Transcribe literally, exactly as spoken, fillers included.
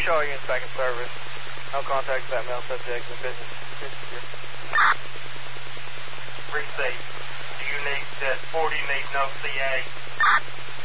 Shaw, units back in service. No contact with that male subject in business. Receive. Do you need, that forty needs no C A?